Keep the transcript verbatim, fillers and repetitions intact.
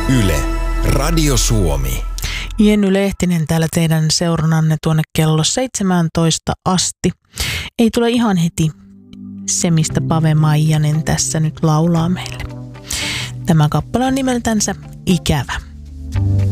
Yle, Radio Suomi. Jenny Lehtinen täällä teidän seurannanne tuonne kello seitsemäntoista asti. Ei tule ihan heti se, mistä Pave Maijanen tässä nyt laulaa meille. Tämä kappale on nimeltänsä Ikävä.